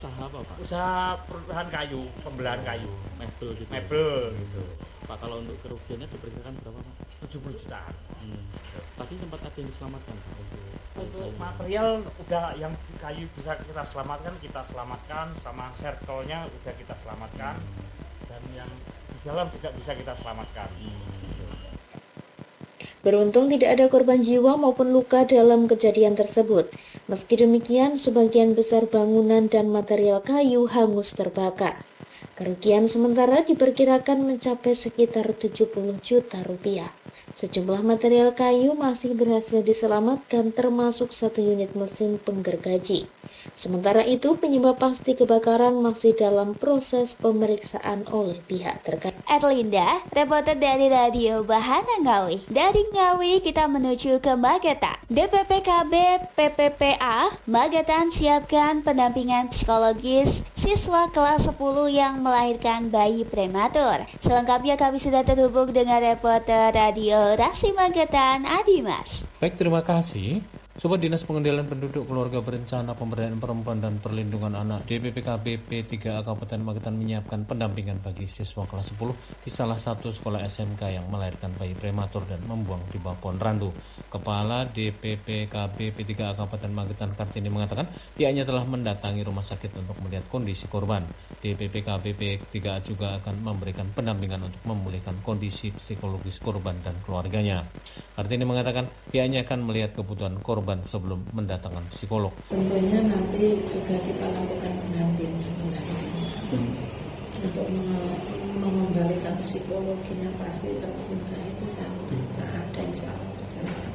Usaha apa, Pak? Usaha perusahaan kayu, pembelahan kayu, Mebel gitu. mebel Gitu. Pak, kalau untuk kerugiannya diperkirakan berapa, Pak? 70 jutaan. Tadi sempat ada yang diselamatkan, Pak, Untuk material udah yang kayu bisa kita selamatkan, sama circle-nya udah kita selamatkan, dan yang di dalam tidak bisa kita selamatkan. Beruntung tidak ada korban jiwa maupun luka dalam kejadian tersebut. Meski demikian, sebagian besar bangunan dan material kayu hangus terbakar. Kerugian sementara diperkirakan mencapai sekitar 70 juta rupiah. Sejumlah material kayu masih berhasil diselamatkan termasuk satu unit mesin penggergaji. Sementara itu, penyebab pasti kebakaran masih dalam proses pemeriksaan oleh pihak terkait. Erlinda, reporter dari Radio Bahana Ngawi. Dari Ngawi kita menuju ke Magetan. DPPKB PPPA Magetan siapkan pendampingan psikologis siswa kelas 10 yang melahirkan bayi prematur. Selengkapnya kami sudah terhubung dengan reporter Radio Rasi Magetan, Adimas. Baik, terima kasih. Sobat Dinas Pengendalian Penduduk Keluarga Berencana Pemberdayaan Perempuan dan Perlindungan Anak DPPKB P3A Kabupaten Magetan menyiapkan pendampingan bagi siswa kelas 10 di salah satu sekolah SMK yang melahirkan bayi prematur dan membuang di bawah pohon randu. Kepala DPPKB P3A Kabupaten Magetan Kartini mengatakan pihaknya telah mendatangi rumah sakit untuk melihat kondisi korban. DPPKB P3A juga akan memberikan pendampingan untuk memulihkan kondisi psikologis korban dan keluarganya. Kartini mengatakan pihaknya akan melihat kebutuhan korban sebelum mendatangkan psikolog. Tentunya nanti juga kita lakukan pendampingan untuk mengembalikan psikologinya, pasti terpenuhi itu kan kita ada insya Allah kerjasama.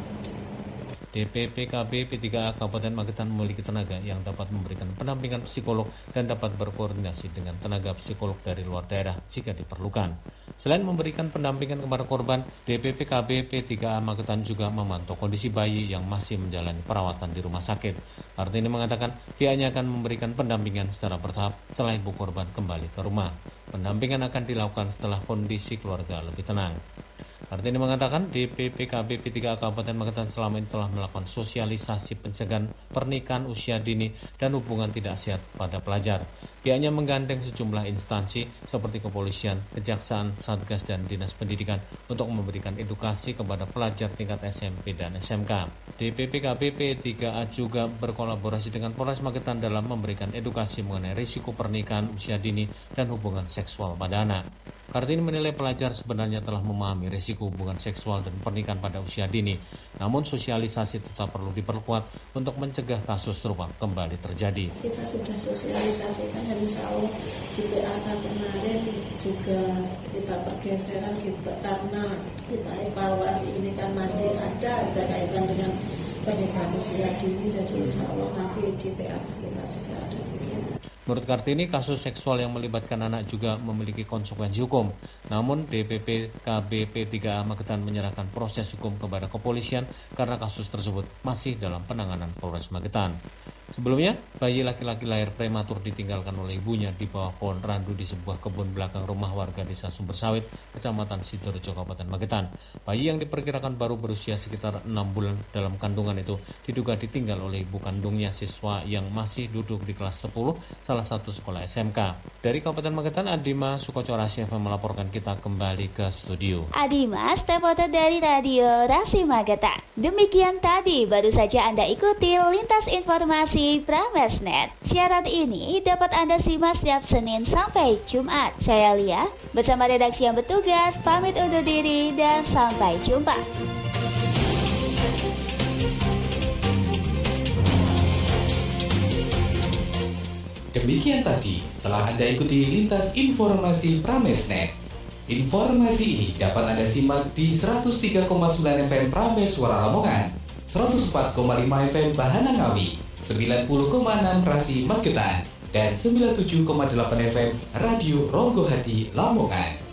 DPPKB P3A Kabupaten Magetan memiliki tenaga yang dapat memberikan pendampingan psikolog dan dapat berkoordinasi dengan tenaga psikolog dari luar daerah jika diperlukan. Selain memberikan pendampingan kepada korban, DPPKB P3A Magetan juga memantau kondisi bayi yang masih menjalani perawatan di rumah sakit. Artinya mengatakan pihaknya akan memberikan pendampingan secara bertahap setelah ibu korban kembali ke rumah. Pendampingan akan dilakukan setelah kondisi keluarga lebih tenang. Artinya mengatakan DPPKB P3A Kabupaten Magetan selama ini telah melakukan sosialisasi pencegahan pernikahan usia dini dan hubungan tidak sehat pada pelajar. Pihaknya menggandeng sejumlah instansi seperti kepolisian, kejaksaan, satgas, dan dinas pendidikan untuk memberikan edukasi kepada pelajar tingkat SMP dan SMK. DPPKB P3A juga berkolaborasi dengan Polres Magetan dalam memberikan edukasi mengenai risiko pernikahan usia dini dan hubungan seksual pada anak. Kartini menilai pelajar sebenarnya telah memahami risiko hubungan seksual dan pernikahan pada usia dini, namun sosialisasi tetap perlu diperkuat untuk mencegah kasus serupa kembali terjadi. Kita sudah sosialisasikan, insya Allah di PAK kemarin juga kita pergeseran kita, karena kita evaluasi ini kan masih ada kaitan dengan pernikahan usia dini, jadi insya Allah nanti di PAK kita juga ada kegiatan. Menurut Kartini, kasus seksual yang melibatkan anak juga memiliki konsekuensi hukum. Namun, DPPKB P3A Magetan menyerahkan proses hukum kepada kepolisian karena kasus tersebut masih dalam penanganan Polres Magetan. Sebelumnya, bayi laki-laki lahir prematur ditinggalkan oleh ibunya di bawah pohon randu di sebuah kebun belakang rumah warga desa Sumbersawit, Kecamatan Sidorejo, Kabupaten Magetan. Bayi yang diperkirakan baru berusia sekitar 6 bulan dalam kandungan itu diduga ditinggal oleh ibu kandungnya, siswa yang masih duduk di kelas 10 salah satu sekolah SMK. Dari Kabupaten Magetan, Adima Sukoco Rasi FM melaporkan. Kita kembali ke studio. Adimas, reporter dari Radio Rasi Magetan. Demikian tadi baru saja Anda ikuti Lintas Informasi Pramesnet. Siaran ini dapat Anda simak setiap Senin sampai Jumat. Saya Lia, bersama redaksi yang bertugas, pamit undur diri dan sampai jumpa. Demikian tadi telah Anda ikuti Lintas Informasi Pramesnet. Informasi ini dapat Anda simak di 103,9 FM Prames Suara Lamongan, 104,5 FM Bahana Ngawi, 90,6 Rasi Magetan, dan 97,8 FM Radio Ronggo Hati Lamongan.